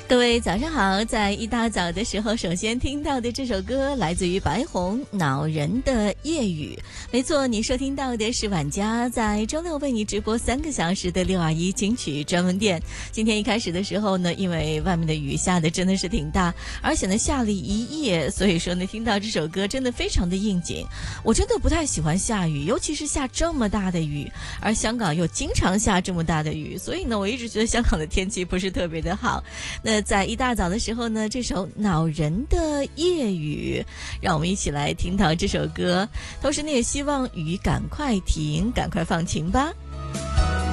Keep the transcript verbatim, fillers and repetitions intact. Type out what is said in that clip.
各位早上好，在一大早的时候，首先听到的这首歌来自于白虹恼人的夜雨。没错，你收听到的是晚家在周六为你直播三个小时的六二一金曲专门店。今天一开始的时候呢，因为外面的雨下的真的是挺大，而且呢下了一夜，所以说呢听到这首歌真的非常的应景。我真的不太喜欢下雨，尤其是下这么大的雨，而香港又经常下这么大的雨，所以呢我一直觉得香港的天气不是特别的好。那在一大早的时候呢，这首恼人的夜雨，让我们一起来听到这首歌，同时呢也希望雨赶快停，赶快放晴吧。